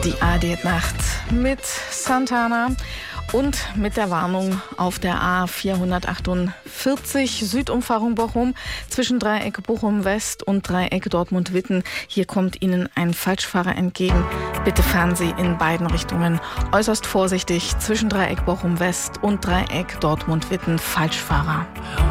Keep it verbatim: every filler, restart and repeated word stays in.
Die A R D-Nacht mit Santana und mit der Warnung auf der A vierhundertachtundvierzig Südumfahrung Bochum zwischen Dreieck Bochum West und Dreieck Dortmund-Witten. Hier kommt Ihnen ein Falschfahrer entgegen. Bitte fahren Sie in beiden Richtungen äußerst vorsichtig zwischen Dreieck Bochum West und Dreieck Dortmund-Witten. Falschfahrer.